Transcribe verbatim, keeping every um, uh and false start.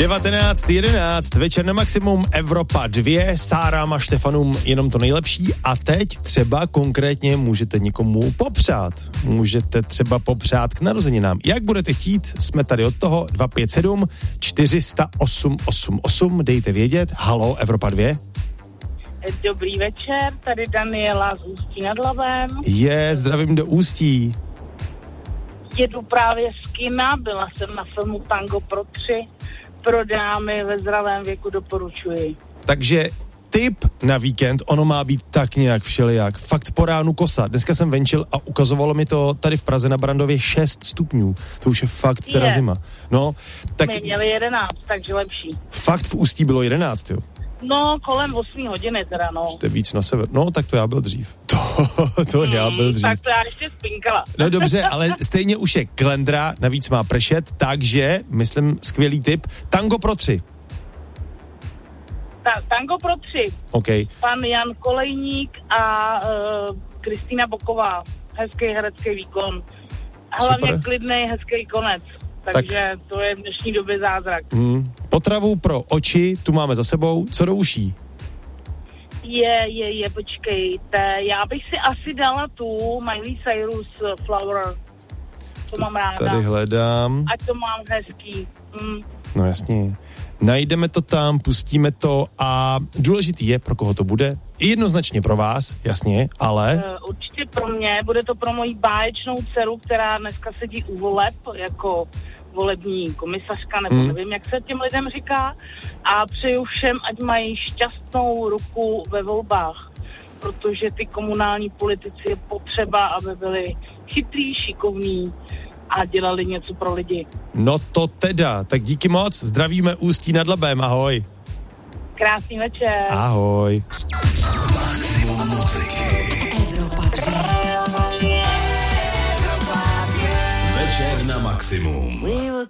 devatenáct jedenáct, večer na maximum, Evropa dva, Sárám a Štefanům jenom to nejlepší a teď třeba konkrétně můžete někomu popřát. Můžete třeba popřát k narozeninám. Jak budete chtít, jsme tady od toho dva pět sedm čtyři nula osm osm osm, dejte vědět. Halo, Evropa dva. Dobrý večer, tady Daniela z Ústí nad Labem. Je, zdravím do Ústí. Jedu právě z kina, byla jsem na filmu Tango pro tři. Pro dámy ve zdravém věku doporučuji. Takže tip na víkend, ono má být tak nějak všelijak. Fakt po ránu kosa. Dneska jsem venčil a ukazovalo mi to tady v Praze na Brandově šest stupňů. To už je fakt teda je. zima. No, tak... My měli jedenáct, takže lepší. Fakt v Ústí bylo jedenáct, jo? No, kolem osm hodiny teda, no. Jste víc na sever. No, tak to já byl dřív. To, to hmm, já byl dřív. Tak to já ještě spinkala. No dobře, ale stejně už je kalendra, navíc má pršet, takže, myslím, skvělý tip. Tango pro tři. Ta, tango pro tři. OK. Pan Jan Kolejník a uh, Kristýna Boková. Hezký herecký výkon. Hlavně super. Klidnej, hezký konec. Takže tak. To je v dnešní době zázrak. Hmm. Potravu pro oči, tu máme za sebou. Co do uší? Je, je, je, počkejte. Já bych si asi dala tu Miley Cyrus Flower. To mám ráda. Tady hledám. Ať to mám hezký. Mm. No jasně. Najdeme to tam, pustíme to a důležitý je, pro koho to bude. Jednoznačně pro vás, jasně, ale... Uh, určitě pro mě. Bude to pro moji báječnou dceru, která dneska sedí u voleb, jako volební komisařka, nebo hmm. nevím, jak se těm lidem říká. A přeju všem, ať mají šťastnou ruku ve volbách, protože ty komunální politici je potřeba, aby byli chytrý, šikovní a dělali něco pro lidi. No to teda, tak díky moc, zdravíme Ústí nad Labem, ahoj. Krásný večer. Ahoj. Maximum muziky. Evropa dva. Večer na maximum.